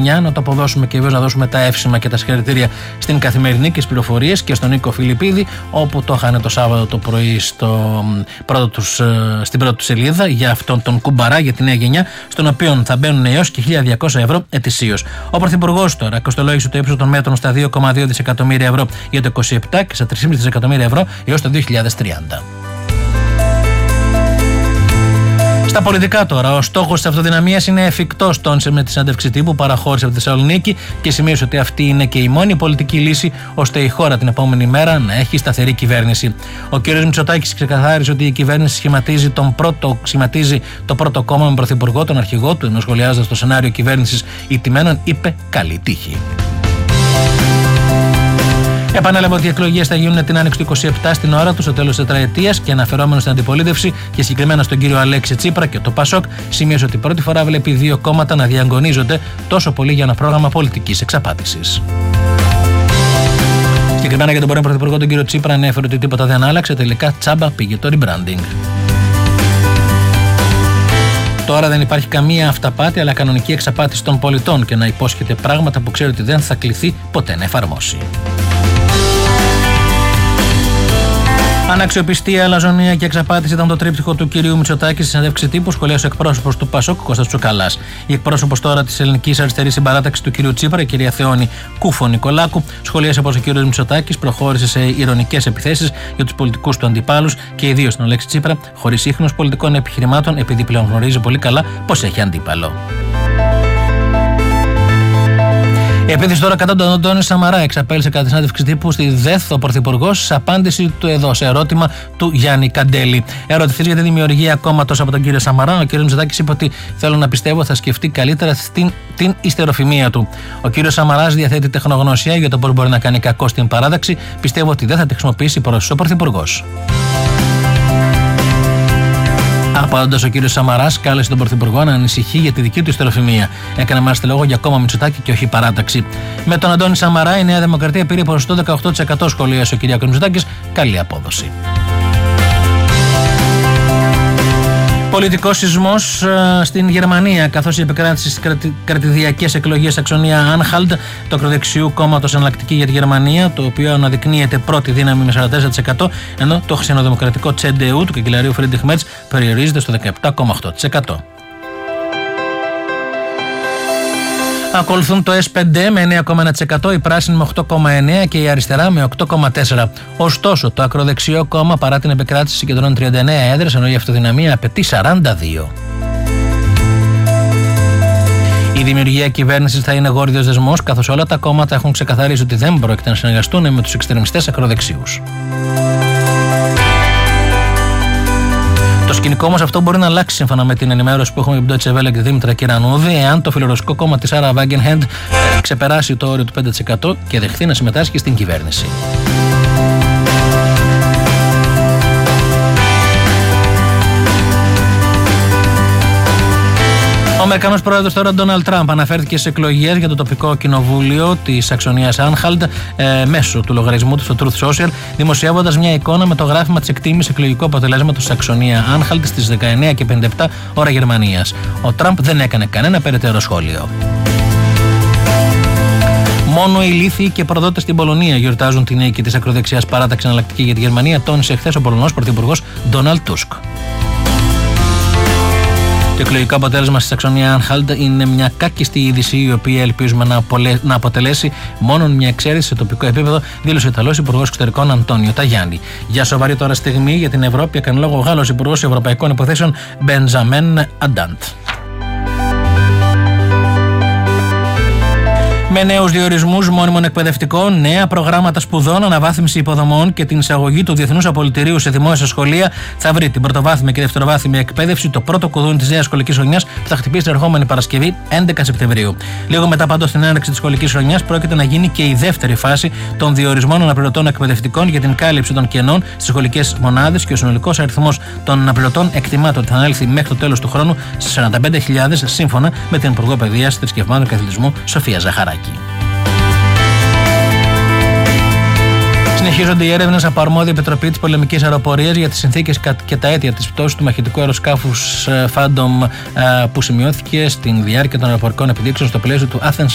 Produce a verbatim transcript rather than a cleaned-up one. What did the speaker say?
εννιά. Να το αποδώσουμε και βέβαια να δώσουμε τα εύσημα και τα συγχαρητήρια στην Καθημερινή και στις πληροφορίες και στον Νίκο Φιλιππίδη, όπου το είχαν το Σάββατο το πρωί στο πρώτο τους, στην πρώτη του σελίδα για αυτόν τον κουμπαρά για τη νέα γενιά, στον οποίο θα μπαίνουν έως και χίλια διακόσια ευρώ ετησίως. Ο Πρωθυπουργός τώρα κοστολόγησε το ύψος των μέτρων στα δύο κόμμα δύο δισεκατομμύρια ευρώ για το είκοσι επτά και στα τρία κόμμα πέντε δισεκατομμύρια ευρώ έως το δύο χιλιάδες τριάντα. Στα πολιτικά τώρα, ο στόχος της αυτοδυναμίας είναι εφικτός, τόνισε με τη συνέντευξη τύπου που παραχώρησε από τη Θεσσαλονίκη και σημείωσε ότι αυτή είναι και η μόνη πολιτική λύση ώστε η χώρα την επόμενη μέρα να έχει σταθερή κυβέρνηση. Ο κ. Μητσοτάκης ξεκαθάρισε ότι η κυβέρνηση σχηματίζει, τον πρώτο, σχηματίζει το πρώτο κόμμα με πρωθυπουργό, τον αρχηγό του, ενώ σχολιάζοντας το σενάριο κυβέρνησης ηττημένων, είπε καλή τύχη. Επανέλαβε ότι οι εκλογές θα γίνουν την άνοιξη του είκοσι επτά στην ώρα του, στο τέλος της τετραετίας, και αναφερόμενο στην αντιπολίτευση και συγκεκριμένα στον κύριο Αλέξη Τσίπρα και το Πασόκ, σημείωσε ότι πρώτη φορά βλέπει δύο κόμματα να διαγωνίζονται τόσο πολύ για ένα πρόγραμμα πολιτικής εξαπάτησης. Συγκεκριμένα για τον πρώην πρωθυπουργό τον κύριο Τσίπρα, ανέφερε ότι τίποτα δεν άλλαξε, τελικά τσάμπα πήγε το rebranding. Τώρα δεν υπάρχει καμία αυταπάτη, αλλά κανονική εξαπάτηση των πολιτών και να υπόσχεται πράγματα που ξέρει ότι δεν θα κληθεί ποτέ να εφαρμόσει. Αναξιοπιστία, αλαζονία και εξαπάτηση ήταν το τρίπτυχο του κυρίου Μητσοτάκη στη συνέντευξη τύπου, σχολίασε ο εκπρόσωπος του Πασόκ, Κώστας Τσουκαλάς. Η εκπρόσωπος τώρα της Ελληνικής Αριστερής Συμπαράταξης του κυρίου Τσίπρα, η κυρία Θεόνη Κούφο Νικολάκου, σχολίασε πως ο κύριος Μητσοτάκης προχώρησε σε ειρωνικές επιθέσεις για τους πολιτικούς του αντιπάλους και ιδίως τον Αλέξη Τσίπρα, χωρίς ίχνος πολιτικών επιχειρημάτων, επειδή πλέον γνωρίζει πολύ καλά πως έχει αντίπαλο. Η επίθεση τώρα κατά τον Αντώνη Σαμαρά εξαπέλυσε κατά τη συνέντευξη τύπου στη ΔΕΘ ο Πρωθυπουργός σε απάντηση του εδώ σε ερώτημα του Γιάννη Καντέλη. Ερωτηθής για τη δημιουργία κόμματος από τον κύριο Σαμαρά, ο κ. Μητσοτάκης είπε ότι θέλω να πιστεύω θα σκεφτεί καλύτερα στην, την ιστεροφημία του. Ο κ. Σαμαράς διαθέτει τεχνογνωσία για το πώς μπορεί να κάνει κακό στην παράταξη. Πιστεύω ότι δεν θα τη χρησιμοποιήσει προς ο Πρωθυπουργός. Απαντώντας, ο κύριος Σαμαράς κάλεσε τον Πρωθυπουργό να ανησυχεί για τη δική του ιστεροφημία. Έκανε μάλιστα λόγο για κόμμα Μητσοτάκη και όχι παράταξη. Με τον Αντώνη Σαμαρά η Νέα Δημοκρατία πήρε ποσοστό δεκαοκτώ τοις εκατό, σχολίασε ο κ. Μητσοτάκης. Καλή απόδοση. Πολιτικός σεισμός στην Γερμανία, καθώς η επικράτηση στις κρατη, κρατηδιακές εκλογές Σαξονία Άνχαλτ του ακροδεξιού κόμματος Εναλλακτική για τη Γερμανία, το οποίο αναδεικνύεται πρώτη δύναμη με σαράντα τέσσερα τοις εκατό, ενώ το χριστιανοδημοκρατικό Τσεντεού του καγκελαρίου Φρίντριχ Μέρτς περιορίζεται στο δεκαεπτά κόμμα οκτώ τοις εκατό. Ακολουθούν το ες πέντε με εννέα κόμμα ένα τοις εκατό, η Πράσινη με οκτώ κόμμα εννέα τοις εκατό και η Αριστερά με οκτώ κόμμα τέσσερα τοις εκατό. Ωστόσο, το ακροδεξιό κόμμα παρά την επικράτηση συγκεντρώνει τριάντα εννέα έδρες, ενώ η αυτοδυναμία απαιτεί σαράντα δύο. Η δημιουργία κυβέρνησης θα είναι γόρδιος δεσμός, καθώς όλα τα κόμματα έχουν ξεκαθαρίσει ότι δεν πρόκειται να συνεργαστούν με τους εξτρεμιστές ακροδεξιούς. Το σκηνικό όμως αυτό μπορεί να αλλάξει σύμφωνα με την ενημέρωση που έχουμε από την Deutsche Welle και τη Δήμητρα Κυρανούδη, εάν το φιλορωσικό κόμμα της Σάρα Βάγκενχεντ ξεπεράσει το όριο του πέντε τοις εκατό και δεχθεί να συμμετάσχει στην κυβέρνηση. Ο Αμερικανός πρόεδρος τώρα, Ντόναλντ Τραμπ, αναφέρθηκε στις εκλογές για το τοπικό κοινοβούλιο της Σαξονίας Άνχαλτ ε, μέσω του λογαριασμού του στο Truth Social, δημοσιεύοντας μια εικόνα με το γράφημα της εκτίμησης εκλογικού αποτελέσματος της Σαξονία Άνχαλτ στις δεκαεννέα και πενήντα επτά ώρα Γερμανίας. Ο Τραμπ δεν έκανε κανένα περαιτέρω σχόλιο. Μόνο οι ηλίθιοι και προδότες στην Πολωνία γιορτάζουν την νίκη της ακροδεξιάς παράταξης Εναλλακτική για τη Γερμανία, τόνισε χθες ο Πολωνός πρωθυπουργός Ντόναλντ Τούσκ. Το εκλογικό αποτέλεσμα στη Σαξονία Άνχαλτ είναι μια κάκιστη είδηση, η οποία ελπίζουμε να, απολε... να αποτελέσει μόνο μια εξαίρεση σε τοπικό επίπεδο, δήλωσε ο Ιταλός Υπουργός Εξωτερικών Αντώνιο Ταγιάννη. Για σοβαρή τώρα στιγμή για την Ευρώπη έκανε λόγο ο Γάλλος Υπουργός Ευρωπαϊκών Υποθέσεων Μπενζαμέν Αντάντ. Με νέους διορισμούς μόνιμων εκπαιδευτικών, νέα προγράμματα σπουδών, αναβάθμιση υποδομών και την εισαγωγή του διεθνούς απολυτηρίου σε δημόσια σχολεία, θα βρει την πρωτοβάθμια και δευτεροβάθμια εκπαίδευση το πρώτο κουδούνι της νέας σχολικής χρονιάς που θα χτυπήσει την ερχόμενη Παρασκευή έντεκα Σεπτεμβρίου. Λίγο μετά πάντως την έναρξη της σχολικής χρονιάς πρόκειται να γίνει και η δεύτερη φάση των διορισμών αναπληρωτών εκπαιδευτικών για την κάλυψη των κενών στις σχολικές μονάδες και ο συνολικός αριθμός των αναπληρωτών εκτιμάται ότι θα ανέλθει μέχρι το τέλος του χρόνου σε σαράντα πέντε χιλιάδες, σύμφωνα με την Υπουργό Παιδείας, Θρησκευμάτων και Αθλητισμού Σοφία Ζαχαράκη. Συνεχίζονται οι έρευνες από αρμόδια επιτροπή της πολεμικής αεροπορίας για τις συνθήκες και τα αίτια της πτώσης του μαχητικού αεροσκάφους Phantom που σημειώθηκε στην διάρκεια των αεροπορικών επιδείξεων στο πλαίσιο του Athens